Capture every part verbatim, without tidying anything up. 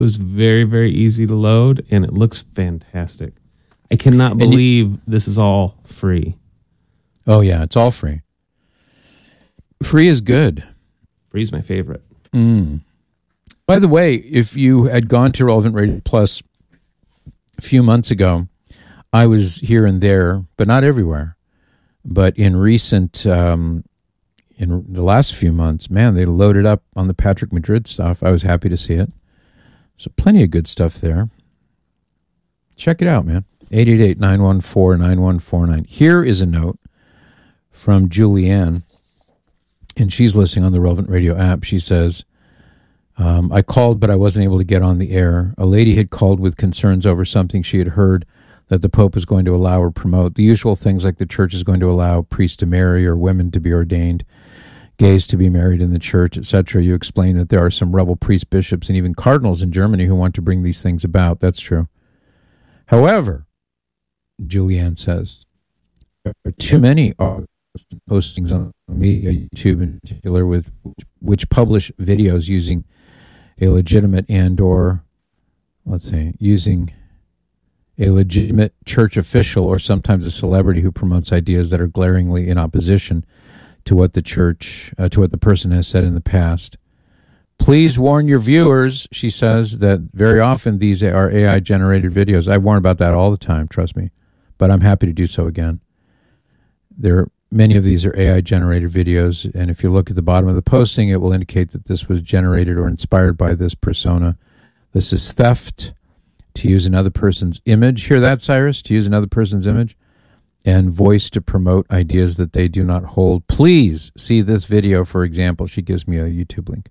It was very, very easy to load, and it looks fantastic. I cannot believe you, this is all free. Oh, yeah, it's all free. Free is good. Free is my favorite. Mm. By the way, if you had gone to Relevant Radio Plus a few months ago, I was here and there, but not everywhere. But in recent, um, in the last few months, man, they loaded up on the Patrick Madrid stuff. I was happy to see it. So plenty of good stuff there. Check it out, man. eight eight eight, nine one four, nine one four nine. Here is a note from Julianne, and she's listening on the Relevant Radio app. She says, um, I called, but I wasn't able to get on the air. A lady had called with concerns over something she had heard that the Pope is going to allow or promote. The usual things like the church is going to allow priests to marry or women to be ordained, gays to be married in the church, et cetera. You explain that there are some rebel priests, bishops, and even cardinals in Germany who want to bring these things about. That's true. However, Julianne says, there are too many postings on media, YouTube in particular, with which publish videos using a legitimate and or, let's say, using a legitimate church official or sometimes a celebrity who promotes ideas that are glaringly in opposition to what the church, uh, to what the person has said in the past. Please warn your viewers, she says, that very often these are A I-generated videos. I warn about that all the time, trust me, but I'm happy to do so again. There are, many of these are A I-generated videos, and if you look at the bottom of the posting, it will indicate that this was generated or inspired by this persona. This is theft, to use another person's image. Hear that, Cyrus? To use another person's image? And voice to promote ideas that they do not hold. Please see this video, for example. She gives me a YouTube link.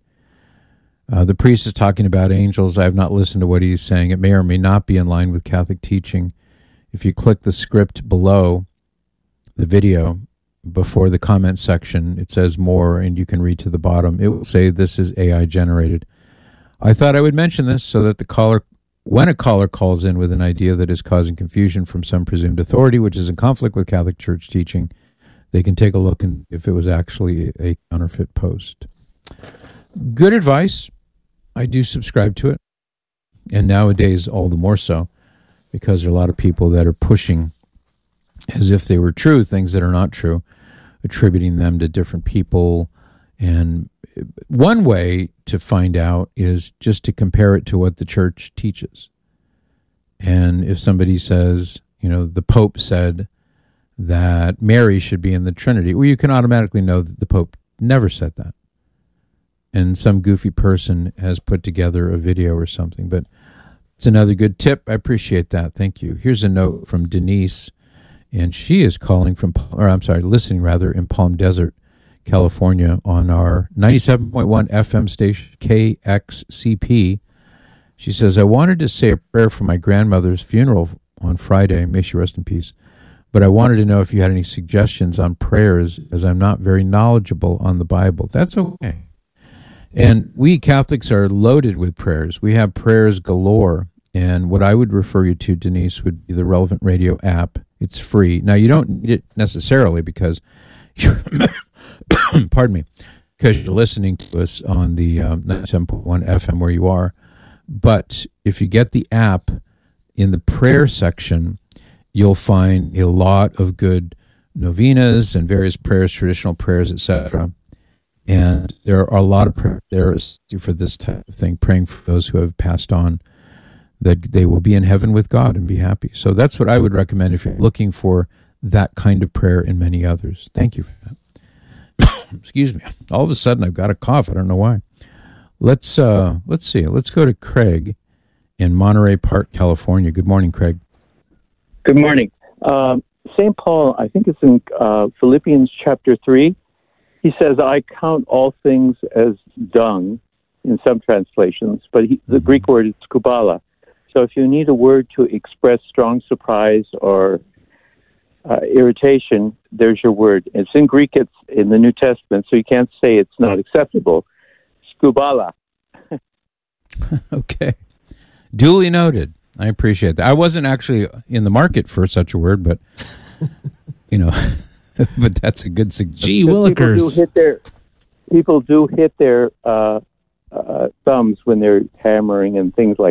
Uh, the priest is talking about angels. I have not listened to what he's saying. It may or may not be in line with Catholic teaching. If you click the script below the video, before the comment section, it says more, and you can read to the bottom. It will say this is A I generated. I thought I would mention this so that the caller, when a caller calls in with an idea that is causing confusion from some presumed authority, which is in conflict with Catholic Church teaching, they can take a look and if it was actually a counterfeit post. Good advice. I do subscribe to it. And nowadays, all the more so, because there are a lot of people that are pushing as if they were true, things that are not true, attributing them to different people. And one way to find out is just to compare it to what the church teaches. And if somebody says, you know, the Pope said that Mary should be in the Trinity, well, you can automatically know that the Pope never said that. And some goofy person has put together a video or something. But it's another good tip. I appreciate that. Thank you. Here's a note from Denise. And she is calling from, or I'm sorry, listening rather, in Palm Desert, California, on our ninety-seven point one F M station, K X C P. She says, I wanted to say a prayer for my grandmother's funeral on Friday. May she rest in peace. But I wanted to know if you had any suggestions on prayers, as I'm not very knowledgeable on the Bible. That's okay. And we Catholics are loaded with prayers. We have prayers galore. And what I would refer you to, Denise, would be the Relevant Radio app. It's free. Now, you don't need it necessarily because you're, pardon me, because you're listening to us on the um, ninety-seven point one F M where you are. But if you get the app, in the prayer section, you'll find a lot of good novenas and various prayers, traditional prayers, et cetera. And there are a lot of prayers for this type of thing, praying for those who have passed on, that they will be in heaven with God and be happy. So that's what I would recommend if you're looking for that kind of prayer and many others. Thank you for that. Excuse me. All of a sudden, I've got a cough. I don't know why. Let's uh, let's see. Let's go to Craig in Monterey Park, California. Good morning, Craig. Good morning. Um, Saint Paul, I think it's in uh, Philippians chapter three. He says, I count all things as dung in some translations, but he, the Greek word is skubala. So if you need a word to express strong surprise or uh, irritation, there's your word. It's in Greek, it's in the New Testament, so you can't say it's not acceptable. Skubala. Okay. Duly noted. I appreciate that. I wasn't actually in the market for such a word, but, you know, but that's a good suggestion. Gee willikers. People do hit their, people do hit their uh, uh, thumbs when they're hammering and things like